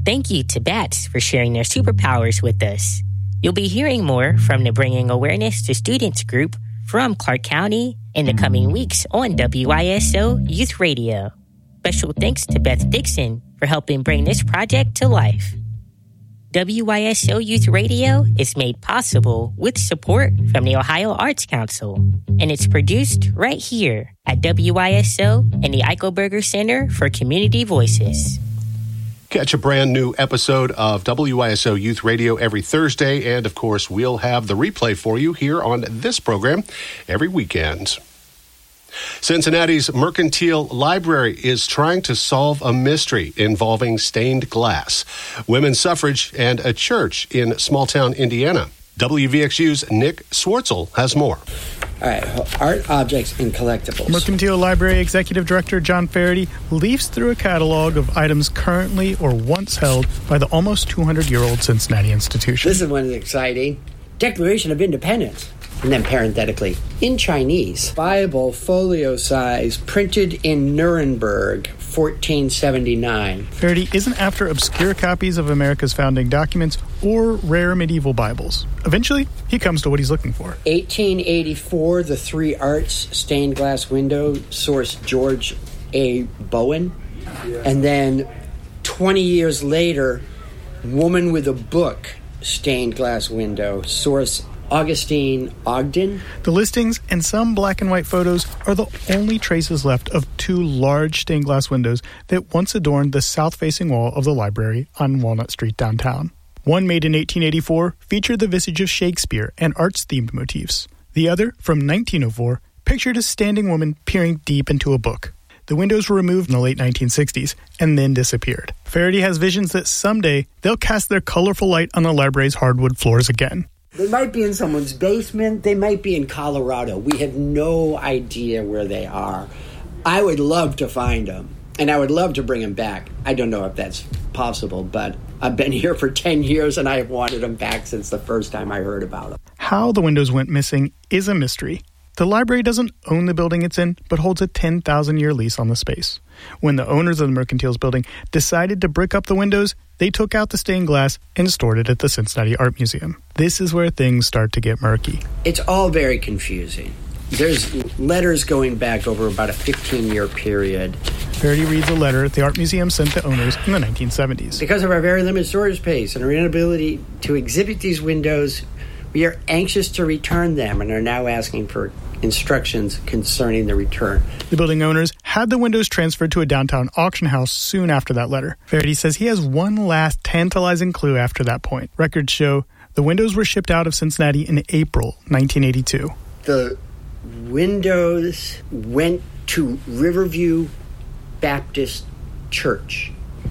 Thank you to bats for sharing their superpowers with us. You'll be hearing more from the Bringing Awareness to Students group from Clark County in the coming weeks on WISO Youth Radio. Special thanks to Beth Dixon for helping bring this project to life. WISO Youth Radio is made possible with support from the Ohio Arts Council, and it's produced right here at WISO and the Eichelberger Center for Community Voices. Catch a brand new episode of WISO Youth Radio every Thursday, and of course, we'll have the replay for you here on this program every weekend. Cincinnati's Mercantile Library is trying to solve a mystery involving stained glass, women's suffrage, and a church in small-town Indiana. WVXU's Nick Swartzel has more. All right, art, objects, and collectibles. Mercantile Library Executive Director John Faraday leafs through a catalog of items currently or once held by the almost 200-year-old Cincinnati institution. This is one that's exciting. Declaration of Independence. And then parenthetically, in Chinese, Bible folio size, printed in Nuremberg, 1479. Faraday isn't after obscure copies of America's founding documents or rare medieval Bibles. Eventually, he comes to what he's looking for. 1884, the Three Arts stained glass window, source George A. Bowen. And then 20 years later, Woman with a Book stained glass window, source Augustine Ogden. The listings and some black and white photos are the only traces left of two large stained glass windows that once adorned the south-facing wall of the library on Walnut Street downtown. One, made in 1884, featured the visage of Shakespeare and arts-themed motifs. The other, from 1904, pictured a standing woman peering deep into a book. The windows were removed in the late 1960s and then disappeared. Faraday has visions that someday they'll cast their colorful light on the library's hardwood floors again. They might be in someone's basement. They might be in Colorado. We have no idea where they are. I would love to find them, and I would love to bring them back. I don't know if that's possible, but I've been here for 10 years, and I have wanted them back since the first time I heard about them. How the windows went missing is a mystery. The library doesn't own the building it's in, but holds a 10,000-year lease on the space. When the owners of the Mercantile's building decided to brick up the windows, they took out the stained glass and stored it at the Cincinnati Art Museum. This is where things start to get murky. It's all very confusing. There's letters going back over about a 15-year period. Faraday reads a letter the Art Museum sent to owners in the 1970s. Because of our very limited storage space and our inability to exhibit these windows, we are anxious to return them and are now asking for instructions concerning the return. The building owners had the windows transferred to a downtown auction house soon after that letter. Faraday says he has one last tantalizing clue after that point. Records show the windows were shipped out of Cincinnati in April 1982. The windows went to Riverview Baptist Church,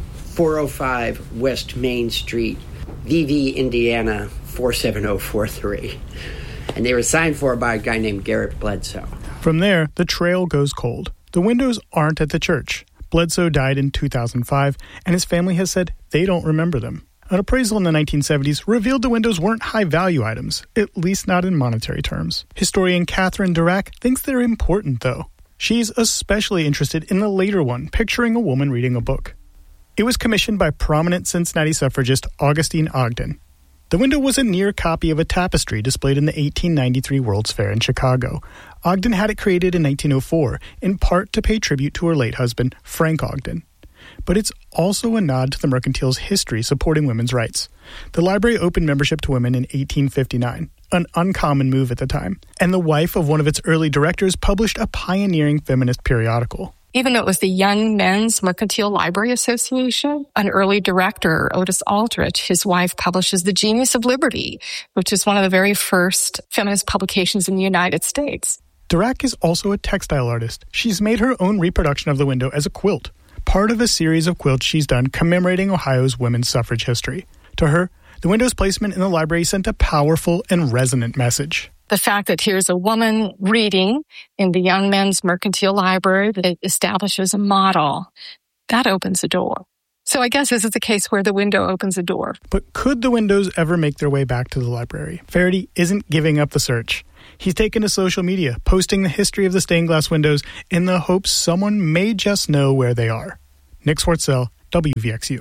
405 West Main Street, VV, Indiana, 47043. And they were signed for by a guy named Garrett Bledsoe. From there, the trail goes cold. The windows aren't at the church. Bledsoe died in 2005, and his family has said they don't remember them. An appraisal in the 1970s revealed the windows weren't high-value items, at least not in monetary terms. Historian Catherine Dirac thinks they're important, though. She's especially interested in the later one, picturing a woman reading a book. It was commissioned by prominent Cincinnati suffragist Augustine Ogden. The window was a near copy of a tapestry displayed in the 1893 World's Fair in Chicago. Ogden had it created in 1904, in part to pay tribute to her late husband, Frank Ogden. But it's also a nod to the Mercantile's history supporting women's rights. The library opened membership to women in 1859, an uncommon move at the time, and the wife of one of its early directors published a pioneering feminist periodical. Even though it was the Young Men's Mercantile Library Association, an early director, Otis Aldrich, his wife publishes The Genius of Liberty, which is one of the very first feminist publications in the United States. Dirac is also a textile artist. She's made her own reproduction of the window as a quilt, part of a series of quilts she's done commemorating Ohio's women's suffrage history. To her, the window's placement in the library sent a powerful and resonant message. The fact that here's a woman reading in the Young Men's Mercantile Library that establishes a model, that opens a door. So I guess this is a case where the window opens a door. But could the windows ever make their way back to the library? Faraday isn't giving up the search. He's taken to social media, posting the history of the stained glass windows in the hopes someone may just know where they are. Nick Swartzel, WVXU.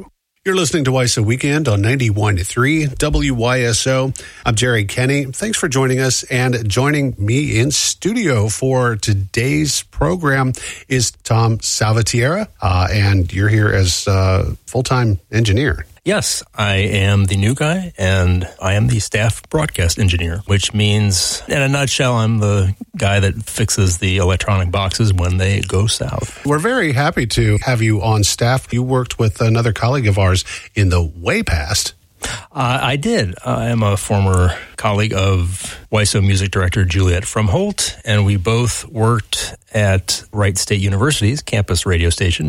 You're listening to WISO Weekend on 91.3 WYSO. I'm Jerry Kenny. Thanks for joining us, and joining me in studio for today's program is Tom Salvatierra, and you're here as full-time engineer. Yes, I am the new guy, and I am the staff broadcast engineer, which means, in a nutshell, I'm the guy that fixes the electronic boxes when they go south. We're very happy to have you on staff. You worked with another colleague of ours in the way past. I did. I am a former colleague of WISO music director Juliet Fromholt, and we both worked at Wright State University's campus radio station,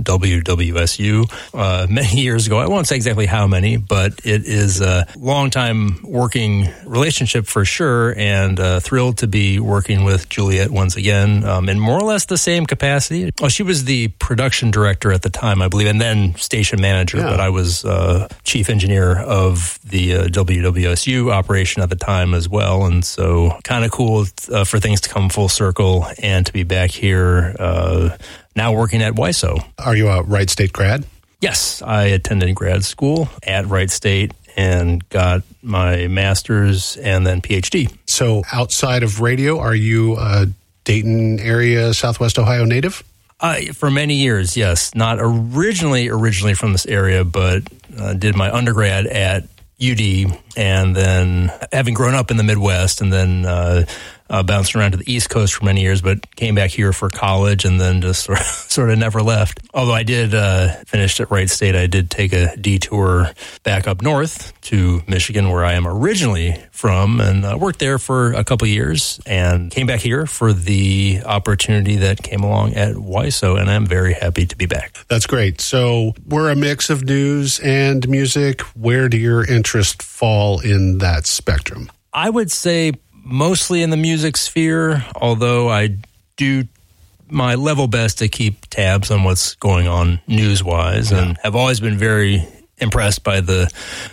WWSU, many years ago. I won't say exactly how many, but it is a long-time working relationship for sure, and thrilled to be working with Juliet once again in more or less the same capacity. Well, she was the production director at the time, I believe, and then station manager, but I was chief engineer of the WWSU operation at the time as well, and so kind of cool for things to come full circle and to be back here now working at WISO. Are you a Wright State grad? Yes, I attended grad school at Wright State and got my master's and then PhD. So outside of radio, are you a Dayton area, Southwest Ohio native? For many years, yes. Not originally from this area, but did my undergrad at UD, and then having grown up in the Midwest, and then bounced around to the East Coast for many years, but came back here for college and then just sort of never left. Although I did finish at Wright State, I did take a detour back up north to Michigan, where I am originally from, and worked there for a couple of years, and came back here for the opportunity that came along at WISO, and I'm very happy to be back. That's great. So we're a mix of news and music. Where do your interests fall in that spectrum? I would say mostly in the music sphere, although I do my level best to keep tabs on what's going on news-wise, and have always been very impressed by the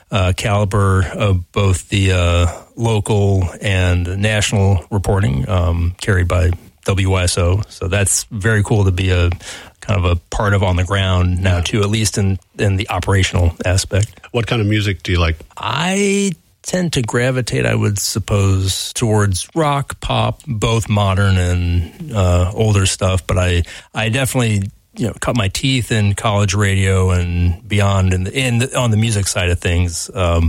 caliber of both the local and national reporting carried by WISO. So that's very cool to be a kind of a part of on the ground now, too, at least in the operational aspect. What kind of music do you like? I tend to gravitate, I would suppose, towards rock, pop, both modern and older stuff. But I definitely cut my teeth in college radio and beyond on the music side of things.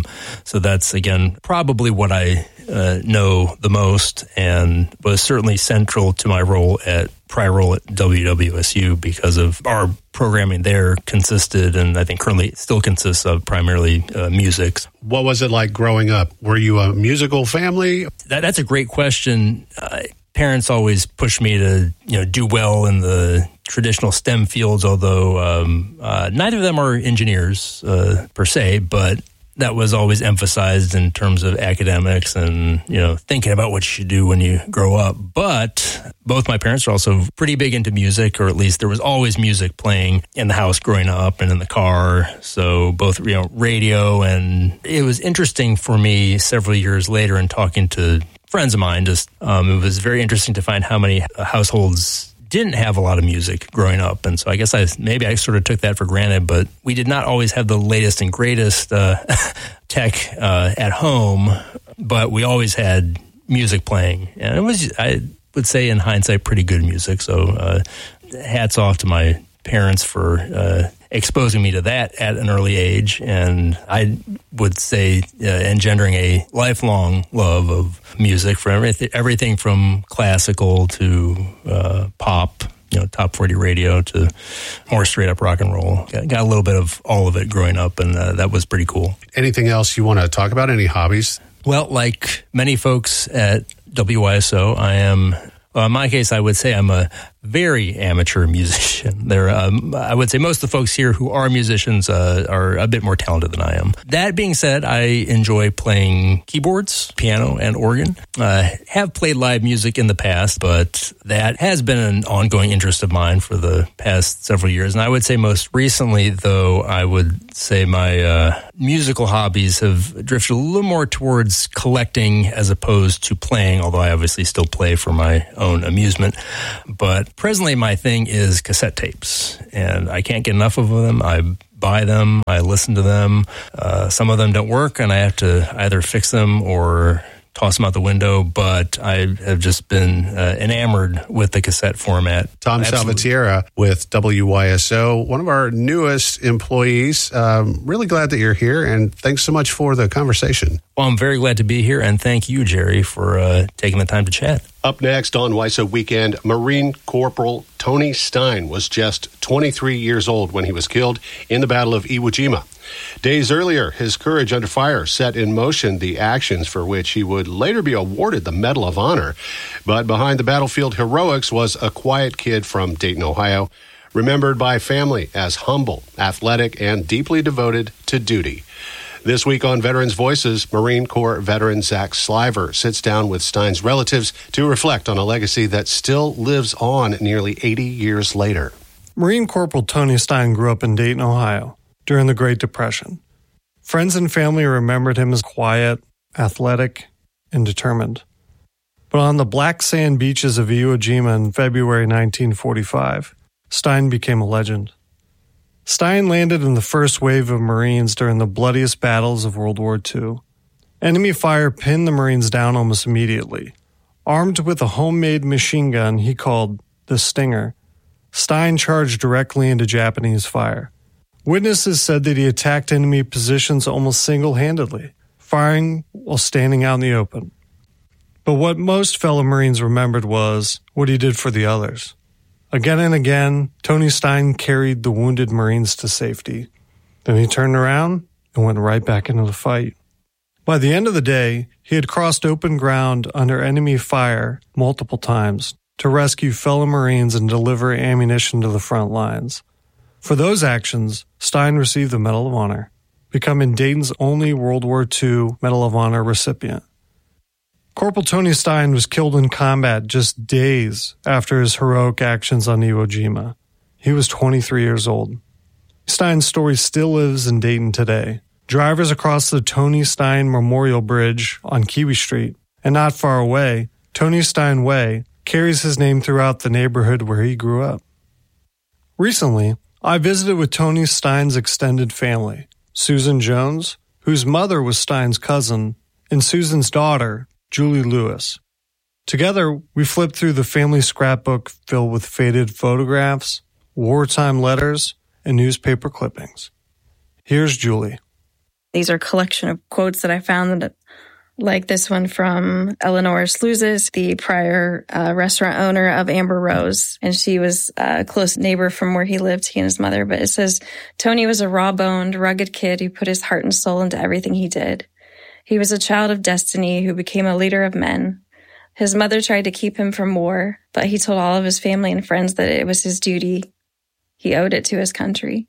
So that's again probably what I know the most, and was certainly central to my prior role at WWSU, because of our programming there consisted, and I think currently still consists of, primarily music. What was it like growing up? Were you a musical family? That's a great question. Parents always pushed me to do well in the traditional STEM fields, although neither of them are engineers per se, but that was always emphasized in terms of academics and, thinking about what you should do when you grow up. But both my parents are also pretty big into music, or at least there was always music playing in the house growing up and in the car. So both, radio, and it was interesting for me several years later in talking to friends of mine. It was very interesting to find how many households didn't have a lot of music growing up, and so I guess I sort of took that for granted. But we did not always have the latest and greatest tech at home, but we always had music playing, and it was, I would say, in hindsight, pretty good music. So hats off to my parents for exposing me to that at an early age, and I would say engendering a lifelong love of music, for everything from classical to pop, top 40 radio, to more straight up rock and roll. Got a little bit of all of it growing up, and that was pretty cool. Anything else you want to talk about? Any hobbies? Well, like many folks at WISO, I am. In my case, I would say I'm a very amateur musician. I would say most of the folks here who are musicians are a bit more talented than I am. That being said, I enjoy playing keyboards, piano, and organ. Have played live music in the past, but that has been an ongoing interest of mine for the past several years. And I would say most recently, though, I would say my musical hobbies have drifted a little more towards collecting as opposed to playing, although I obviously still play for my own amusement. But presently, my thing is cassette tapes, and I can't get enough of them. I buy them. I listen to them. Some of them don't work, and I have to either fix them or toss them out the window, but I have just been enamored with the cassette format. Tom Salvatierra with WYSO, one of our newest employees. Really glad that you're here, and thanks so much for the conversation. Well, I'm very glad to be here, and thank you, Jerry, for taking the time to chat. Up next on WYSO Weekend, Marine Corporal Tony Stein was just 23 years old when he was killed in the Battle of Iwo Jima. Days earlier, his courage under fire set in motion the actions for which he would later be awarded the Medal of Honor. But behind the battlefield heroics was a quiet kid from Dayton, Ohio, remembered by family as humble, athletic, and deeply devoted to duty. This week on Veterans Voices, Marine Corps veteran Zach Sliver sits down with Stein's relatives to reflect on a legacy that still lives on nearly 80 years later. Marine Corporal Tony Stein grew up in Dayton, Ohio, during the Great Depression. Friends and family remembered him as quiet, athletic, and determined. But on the black sand beaches of Iwo Jima in February 1945, Stein became a legend. Stein landed in the first wave of Marines during the bloodiest battles of World War II. Enemy fire pinned the Marines down almost immediately. Armed with a homemade machine gun he called the Stinger, Stein charged directly into Japanese fire. Witnesses said that he attacked enemy positions almost single-handedly, firing while standing out in the open. But what most fellow Marines remembered was what he did for the others. Again and again, Tony Stein carried the wounded Marines to safety. Then he turned around and went right back into the fight. By the end of the day, he had crossed open ground under enemy fire multiple times to rescue fellow Marines and deliver ammunition to the front lines. For those actions, Stein received the Medal of Honor, becoming Dayton's only World War II Medal of Honor recipient. Corporal Tony Stein was killed in combat just days after his heroic actions on Iwo Jima. He was 23 years old. Stein's story still lives in Dayton today. Drivers across the Tony Stein Memorial Bridge on Kiwi Street, and not far away, Tony Stein Way, carries his name throughout the neighborhood where he grew up. Recently, I visited with Tony Stein's extended family, Susan Jones, whose mother was Stein's cousin, and Susan's daughter, Julie Lewis. Together, we flipped through the family scrapbook filled with faded photographs, wartime letters, and newspaper clippings. Here's Julie. These are a collection of quotes that I found, like this one from Eleanor Slouzes, the prior restaurant owner of Amber Rose. And she was a close neighbor from where he lived, he and his mother. But it says, Tony was a raw-boned, rugged kid who put his heart and soul into everything he did. He was a child of destiny who became a leader of men. His mother tried to keep him from war, but he told all of his family and friends that it was his duty. He owed it to his country.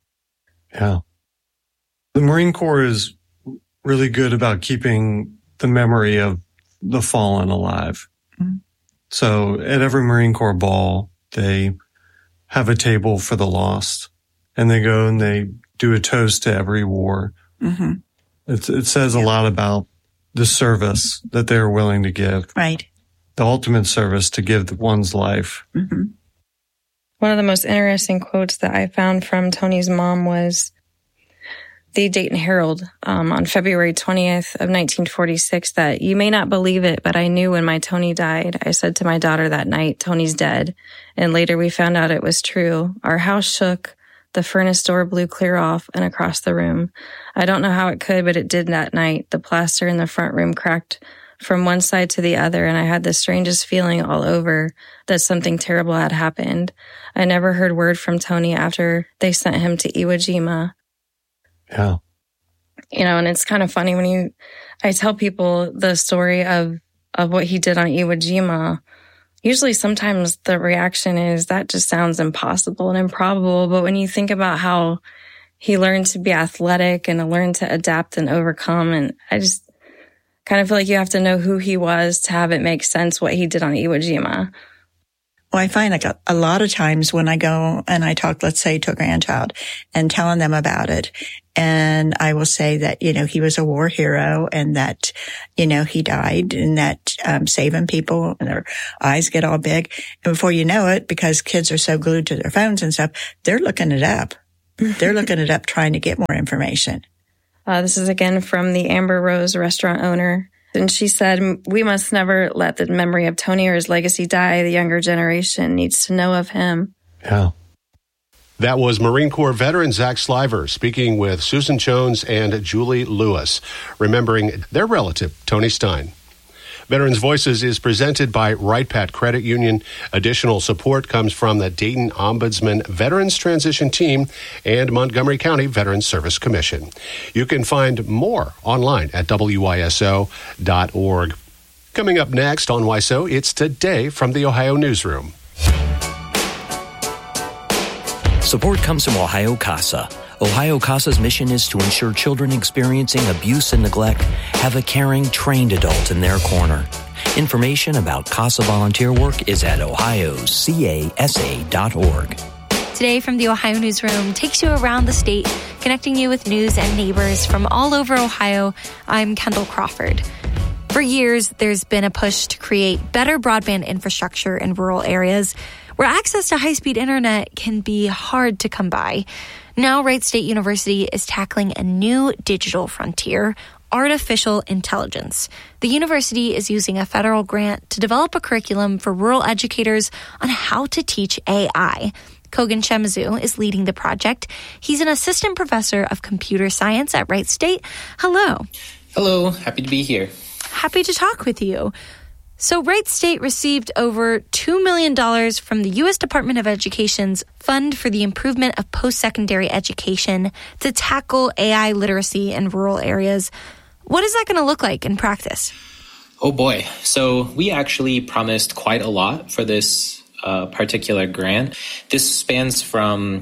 Yeah. The Marine Corps is really good about keeping the memory of the fallen alive. Mm-hmm. So at every Marine Corps ball, they have a table for the lost, and they go and they do a toast to every war. Mm-hmm. It says a lot about the service that they're willing to give. Right. The ultimate service to give one's life. Mm-hmm. One of the most interesting quotes that I found from Tony's mom was the Dayton Herald on February 20th of 1946 that, "You may not believe it, but I knew when my Tony died. I said to my daughter that night, 'Tony's dead.' And later we found out it was true. Our house shook. The furnace door blew clear off and across the room. I don't know how it could, but it did that night. The plaster in the front room cracked from one side to the other, and I had the strangest feeling all over that something terrible had happened. I never heard word from Tony after they sent him to Iwo Jima." Yeah. You know, and it's kind of funny when I tell people the story of what he did on Iwo Jima. Usually sometimes the reaction is that just sounds impossible and improbable. But when you think about how he learned to be athletic and learned to adapt and overcome, and I just kind of feel like you have to know who he was to have it make sense what he did on Iwo Jima. Well, I find like a lot of times when I go and I talk, let's say, to a grandchild and telling them about it, and I will say that, you know, he was a war hero and that, you know, he died and that saving people, and their eyes get all big. And before you know it, because kids are so glued to their phones and stuff, they're looking it up. They're looking it up, trying to get more information. This is again from the Amber Rose restaurant owner. And she said, "We must never let the memory of Tony or his legacy die. The younger generation needs to know of him." Yeah. That was Marine Corps veteran Zach Sliver speaking with Susan Jones and Julie Lewis, remembering their relative, Tony Stein. Veterans Voices is presented by Right Pat Credit Union. Additional support comes from the Dayton Ombudsman Veterans Transition Team and Montgomery County Veterans Service Commission. You can find more online at WYSO.org. Coming up next on WYSO, it's Today from the Ohio Newsroom. Support comes from Ohio CASA. Ohio CASA's mission is to ensure children experiencing abuse and neglect have a caring, trained adult in their corner. Information about CASA volunteer work is at ohiocasa.org. Today from the Ohio Newsroom takes you around the state, connecting you with news and neighbors from all over Ohio. I'm Kendall Crawford. For years, there's been a push to create better broadband infrastructure in rural areas where access to high-speed internet can be hard to come by. Now, Wright State University is tackling a new digital frontier, artificial intelligence. The university is using a federal grant to develop a curriculum for rural educators on how to teach AI. Kogan Shemizu is leading the project. He's an assistant professor of computer science at Wright State. Hello. Hello. Happy to be here. Happy to talk with you. So Wright State received over $2 million from the U.S. Department of Education's Fund for the Improvement of Post-Secondary Education to tackle AI literacy in rural areas. What is that going to look like in practice? Oh boy. So we actually promised quite a lot for this particular grant. This spans from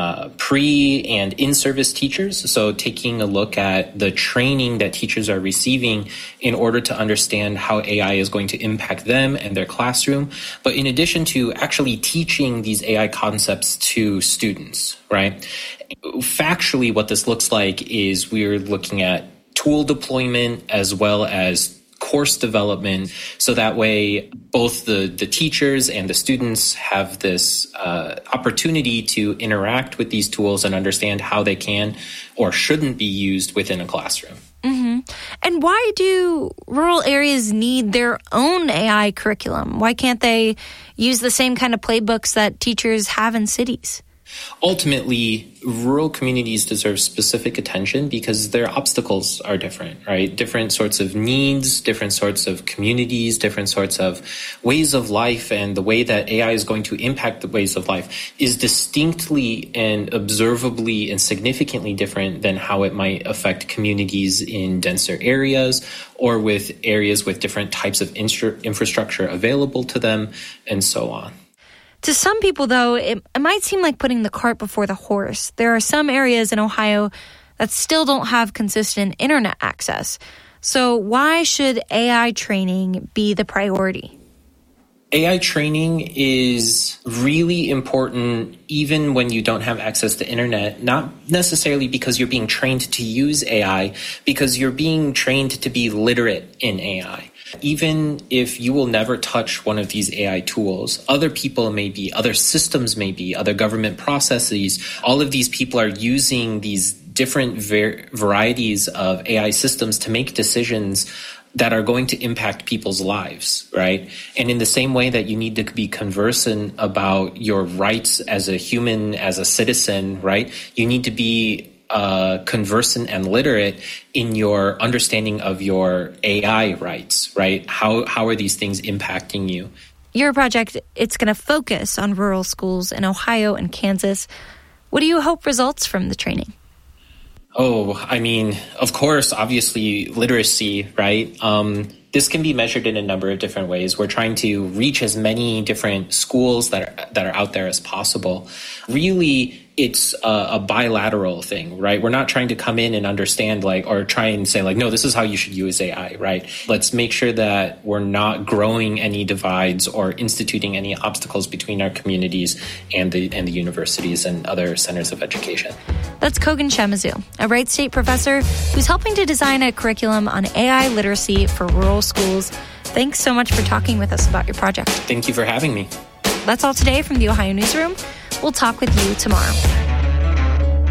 pre and in-service teachers, so taking a look at the training that teachers are receiving in order to understand how AI is going to impact them and their classroom. But in addition to actually teaching these AI concepts to students, right? Factually, what this looks like is we're looking at tool deployment as well as course development, so that way both the teachers and the students have this opportunity to interact with these tools and understand how they can or shouldn't be used within a classroom. Mm-hmm. And why do rural areas need their own AI curriculum? Why can't they use the same kind of playbooks that teachers have in cities? Ultimately, rural communities deserve specific attention because their obstacles are different, right? Different sorts of needs, different sorts of communities, different sorts of ways of life, and the way that AI is going to impact the ways of life is distinctly and observably and significantly different than how it might affect communities in denser areas or with areas with different types of infrastructure available to them, and so on. To some people, though, it might seem like putting the cart before the horse. There are some areas in Ohio that still don't have consistent internet access. So why should AI training be the priority? AI training is really important even when you don't have access to internet, not necessarily because you're being trained to use AI, because you're being trained to be literate in AI. Even if you will never touch one of these AI tools, other people may be, other systems may be, other government processes, all of these people are using these different varieties of AI systems to make decisions that are going to impact people's lives, right? And in the same way that you need to be conversant about your rights as a human, as a citizen, right? You need to be conversant and literate in your understanding of your AI rights, right? How are these things impacting you? Your project, it's going to focus on rural schools in Ohio and Kansas. What do you hope results from the training? Oh, I mean, of course, obviously, literacy, right? This can be measured in a number of different ways. We're trying to reach as many different schools that are out there as possible. Really, it's a bilateral thing, right? We're not trying to come in and understand or try and say no, this is how you should use AI, right? Let's make sure that we're not growing any divides or instituting any obstacles between our communities and the universities and other centers of education. That's Kogan Shemizu, a Wright State professor who's helping to design a curriculum on AI literacy for rural schools. Thanks so much for talking with us about your project. Thank you for having me. That's all today from the Ohio Newsroom. We'll talk with you tomorrow.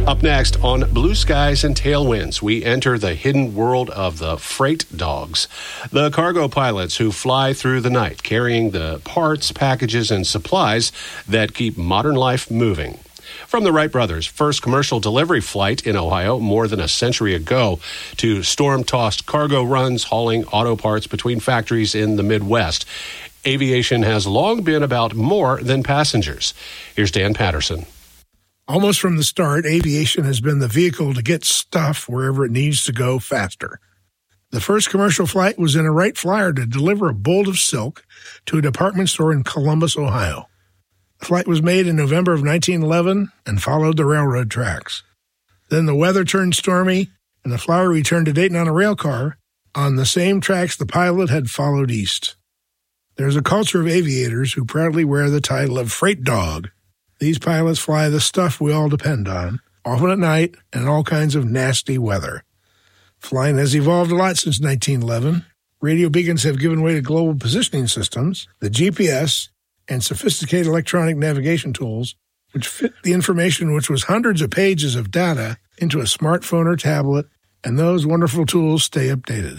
Up next on Blue Skies and Tailwinds, we enter the hidden world of the freight dogs, the cargo pilots who fly through the night carrying the parts, packages, and supplies that keep modern life moving. From the Wright brothers' first commercial delivery flight in Ohio more than a century ago to storm-tossed cargo runs hauling auto parts between factories in the Midwest, aviation has long been about more than passengers. Here's Dan Patterson. Almost from the start, aviation has been the vehicle to get stuff wherever it needs to go faster. The first commercial flight was in a Wright Flyer to deliver a bolt of silk to a department store in Columbus, Ohio. The flight was made in November of 1911 and followed the railroad tracks. Then the weather turned stormy, and the Flyer returned to Dayton on a rail car on the same tracks the pilot had followed east. There's a culture of aviators who proudly wear the title of freight dog. These pilots fly the stuff we all depend on, often at night and in all kinds of nasty weather. Flying has evolved a lot since 1911. Radio beacons have given way to global positioning systems, the GPS, and sophisticated electronic navigation tools, which fit the information, which was hundreds of pages of data, into a smartphone or tablet, and those wonderful tools stay updated.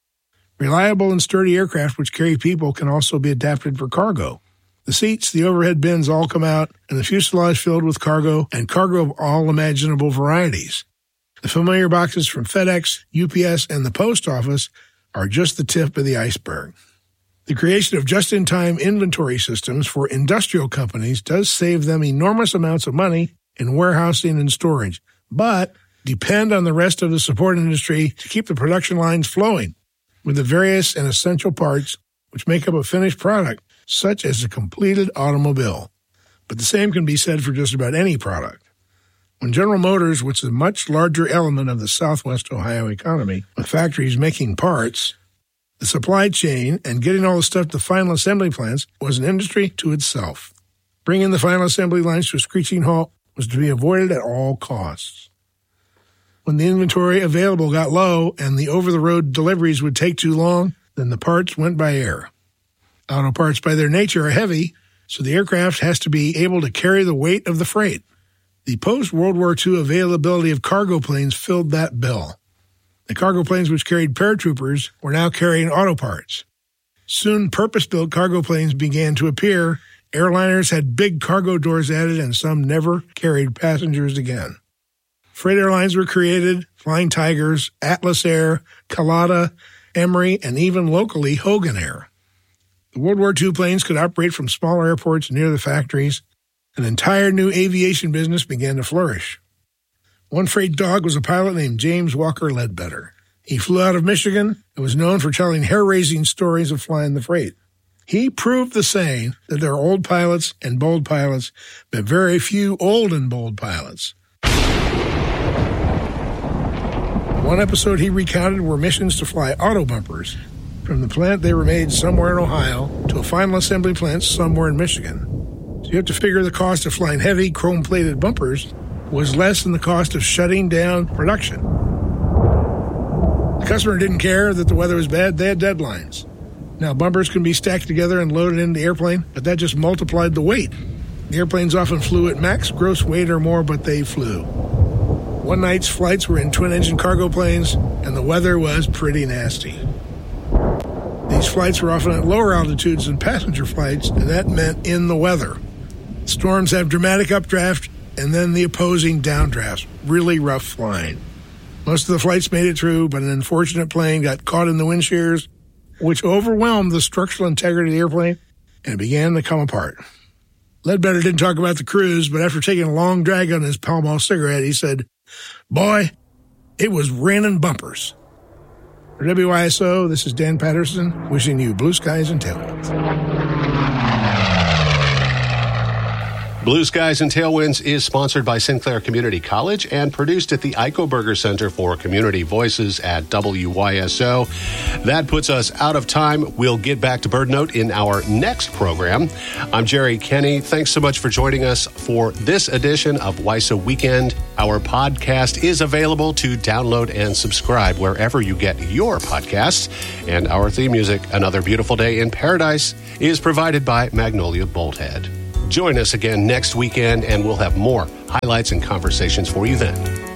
Reliable and sturdy aircraft which carry people can also be adapted for cargo. The seats, the overhead bins all come out, and the fuselage filled with cargo, and cargo of all imaginable varieties. The familiar boxes from FedEx, UPS, and the post office are just the tip of the iceberg. The creation of just-in-time inventory systems for industrial companies does save them enormous amounts of money in warehousing and storage, but depend on the rest of the support industry to keep the production lines flowing with the various and essential parts which make up a finished product, such as a completed automobile. But the same can be said for just about any product. When General Motors, which is a much larger element of the Southwest Ohio economy, with factories making parts, the supply chain and getting all the stuff to final assembly plants was an industry to itself. Bringing the final assembly lines to a screeching halt was to be avoided at all costs. When the inventory available got low and the over-the-road deliveries would take too long, then the parts went by air. Auto parts by their nature are heavy, so the aircraft has to be able to carry the weight of the freight. The post-World War II availability of cargo planes filled that bill. The cargo planes which carried paratroopers were now carrying auto parts. Soon, purpose-built cargo planes began to appear. Airliners had big cargo doors added, and some never carried passengers again. Freight airlines were created: Flying Tigers, Atlas Air, Kalata, Emory, and even locally Hogan Air. The World War II planes could operate from smaller airports near the factories. An entire new aviation business began to flourish. One freight dog was a pilot named James Walker Ledbetter. He flew out of Michigan and was known for telling hair-raising stories of flying the freight. He proved the saying that there are old pilots and bold pilots, but very few old and bold pilots. One episode he recounted were missions to fly auto bumpers from the plant they were made somewhere in Ohio to a final assembly plant somewhere in Michigan. So you have to figure the cost of flying heavy chrome-plated bumpers was less than the cost of shutting down production. The customer didn't care that the weather was bad. They had deadlines. Now, bumpers can be stacked together and loaded into the airplane, but that just multiplied the weight. The airplanes often flew at max gross weight or more, but they flew. One night's flights were in twin-engine cargo planes, and the weather was pretty nasty. These flights were often at lower altitudes than passenger flights, and that meant in the weather. Storms have dramatic updraft and then the opposing downdrafts. Really rough flying. Most of the flights made it through, but an unfortunate plane got caught in the wind shears, which overwhelmed the structural integrity of the airplane, and it began to come apart. Ledbetter didn't talk about the cruise, but after taking a long drag on his Pall Mall cigarette, he said, "Boy, it was raining bumpers." For WISO, this is Dan Patterson, wishing you blue skies and tailwinds. Blue Skies and Tailwinds is sponsored by Sinclair Community College and produced at the Eichelberger Center for Community Voices at WYSO. That puts us out of time. We'll get back to BirdNote in our next program. I'm Jerry Kenny. Thanks so much for joining us for this edition of WISO Weekend. Our podcast is available to download and subscribe wherever you get your podcasts. And our theme music, Another Beautiful Day in Paradise, is provided by Magnolia Bolthead. Join us again next weekend, and we'll have more highlights and conversations for you then.